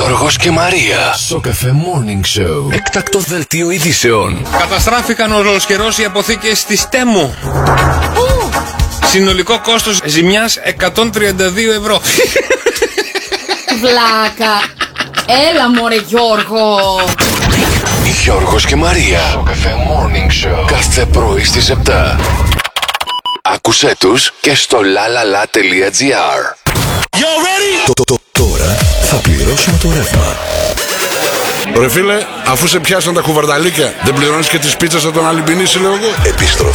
Γιώργος και Μαρία. Σοκαφέ Morning Show. Έκτακτο δελτίο ειδήσεων. Καταστράφηκαν ολοσχερός οι αποθήκες της Τέμου. Συνολικό κόστος ζημιάς 132 ευρώ. Βλάκα. Έλα μωρέ Γιώργο. Γιώργος και Μαρία. Σοκαφέ Morning Show. Κάθε πρωί στις 7. Άκουσέ τους και στο lalala.gr. Τώρα θα πληρώσουμε το ρεύμα. Ρε φίλε, αφού σε πιάσαν τα κουβαρδαλίκια, δεν πληρώνεις και τις πίτσες από τον Αλυμπινίση, λέω εγώ. Επιστροφή